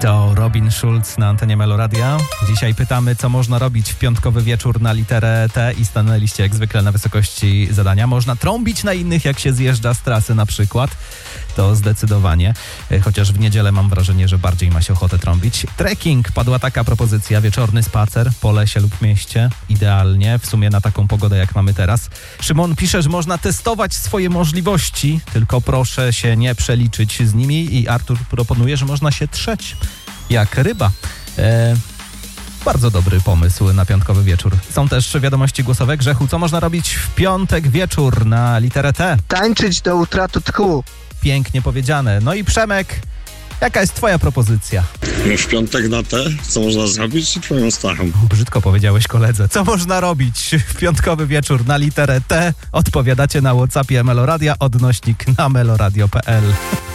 To Robin Schulz na antenie Meloradia. Dzisiaj pytamy, co można robić w piątkowy wieczór na literę T i stanęliście jak zwykle na wysokości zadania. Można trąbić na innych, jak się zjeżdża z trasy na przykład. To zdecydowanie. Chociaż w niedzielę mam wrażenie, że bardziej ma się ochotę trąbić. Trekking, padła taka propozycja. Wieczorny spacer po lesie lub mieście. Idealnie, w sumie na taką pogodę jak mamy teraz. Szymon pisze, że można testować swoje możliwości, tylko proszę się nie przeliczyć z nimi. I Artur proponuje, że można się trzeć jak ryba. Bardzo dobry pomysł na piątkowy wieczór. Są też wiadomości głosowe. Grzechu, co można robić w piątek wieczór na literę T? Tańczyć do utraty tchu. Pięknie powiedziane. No i Przemek, jaka jest twoja propozycja? W piątek na T, co można zrobić? Twoją stachą. Brzydko powiedziałeś koledze. Co można robić w piątkowy wieczór na literę T? Odpowiadacie na WhatsAppie Meloradia, odnośnik na meloradio.pl.